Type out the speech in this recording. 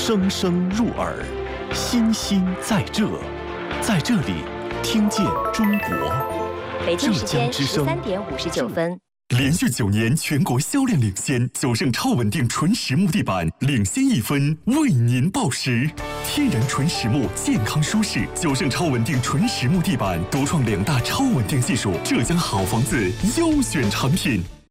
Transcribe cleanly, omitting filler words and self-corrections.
声声入耳，心心在这，在这里听见中国。 北京时间13:59。 连续9年全国销量领先，9胜超稳定纯实木地板领先1分，为您报时。天然纯实木，健康舒适，9胜超稳定纯实木地板独创2大超稳定技术，浙江好房子优选产品。